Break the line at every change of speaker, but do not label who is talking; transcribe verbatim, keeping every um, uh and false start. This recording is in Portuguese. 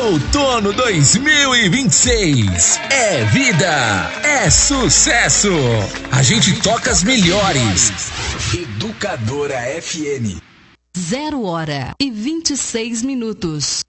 Outono dois mil e vinte e seis. É vida, é sucesso. A gente toca as melhores.
Educadora F M.
Zero hora e vinte e seis minutos.